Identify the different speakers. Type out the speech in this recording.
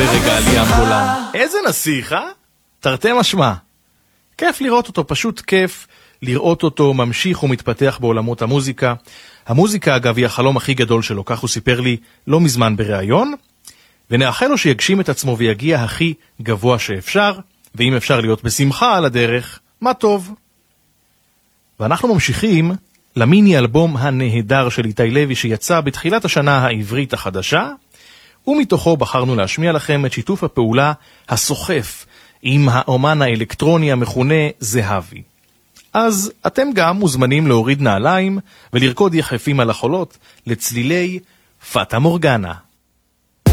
Speaker 1: לרגע על ים גולן. איזה נסיך, תרתי משמע. כיף לראות אותו, פשוט כיף לראות אותו ממשיך ומתפתח בעולמות המוזיקה. המוזיקה, אגב, היא החלום הכי גדול שלו, כך הוא סיפר לי לא מזמן בראיון, ונאחל לו שיגשים את עצמו ויגיע הכי גבוה שאפשר, ואם אפשר להיות בשמחה על הדרך, מה טוב. ואנחנו ממשיכים למיני אלבום הנהדר של איתי לוי שיצא בתחילת השנה העברית החדשה, ומתוכו בחרנו להשמיע לכם את שיתוף הפעולה הסוחף עם האומן האלקטרוני המכונה זהבי. אז אתם גם מוזמנים להוריד נעליים ולרקוד יחפים על החולות לצלילי פטה מורגנה.